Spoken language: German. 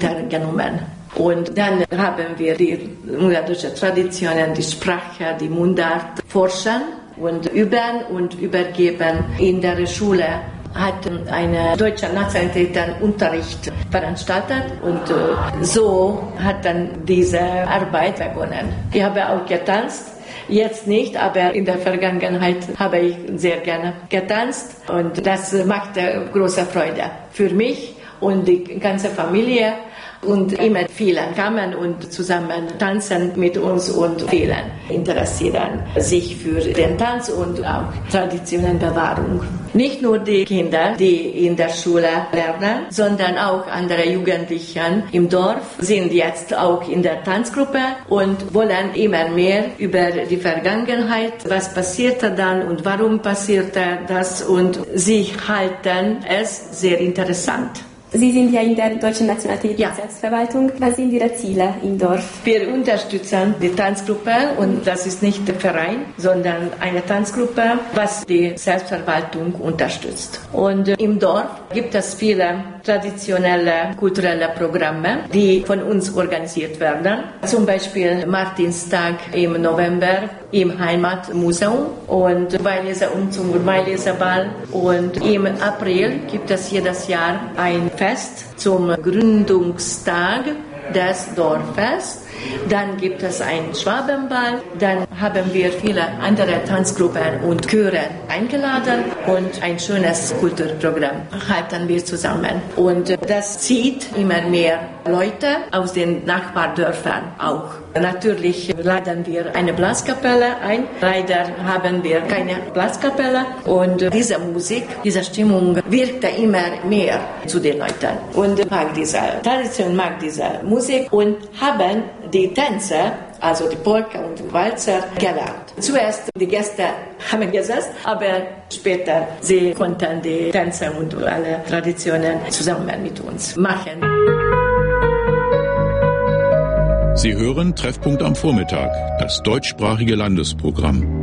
genommen. Und dann haben wir die ungarisch Traditionen, die Sprache, die Mundart forschen und üben und übergeben. In der Schule hat eine deutsche Nationalitätenunterricht veranstaltet und so hat dann diese Arbeit begonnen. Ich habe auch getanzt. Jetzt nicht, aber in der Vergangenheit habe ich sehr gerne getanzt und das macht große Freude für mich und die ganze Familie. Und immer viele kamen und zusammen tanzen mit uns und viele interessieren sich für den Tanz und auch Traditionenbewahrung. Nicht nur die Kinder, die in der Schule lernen, sondern auch andere Jugendliche im Dorf sind jetzt auch in der Tanzgruppe und wollen immer mehr über die Vergangenheit, was passierte dann und warum passierte das und sie halten es sehr interessant. Sie sind ja in der Deutschen Nationalitäten-Selbstverwaltung. Was sind Ihre Ziele im Dorf? Wir unterstützen die Tanzgruppe und das ist nicht der Verein, sondern eine Tanzgruppe, was die Selbstverwaltung unterstützt. Und im Dorf gibt es viele traditionelle, kulturelle Programme, die von uns organisiert werden. Zum Beispiel Martinstag im November im Heimatmuseum und Weihleserumzug und Weihleserball. Und im April gibt es jedes Jahr ein Fest zum Gründungstag des Dorfes. Dann gibt es einen Schwabenball. Dann haben wir viele andere Tanzgruppen und Chöre eingeladen und ein schönes Kulturprogramm halten wir zusammen. Und das zieht immer mehr Leute aus den Nachbardörfern auch. Natürlich laden wir eine Blaskapelle ein. Leider haben wir keine Blaskapelle. Und diese Musik, diese Stimmung wirkt immer mehr zu den Leuten. Und mag diese Tradition, mag diese Musik und haben die Tänze, also die Polka und Walzer, gelernt. Zuerst die Gäste haben gesessen, aber später sie konnten die Tänze und alle Traditionen zusammen mit uns machen. Sie hören Treffpunkt am Vormittag, das deutschsprachige Landesprogramm.